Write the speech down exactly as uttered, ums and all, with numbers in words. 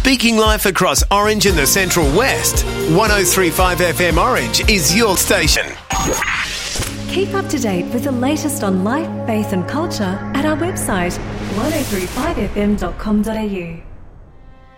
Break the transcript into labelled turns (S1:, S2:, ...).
S1: Speaking life across Orange and the Central West, one oh three point five F M Orange is your station.
S2: Keep up to date with the latest on life, faith and culture at our website one oh three five f m dot com dot a u.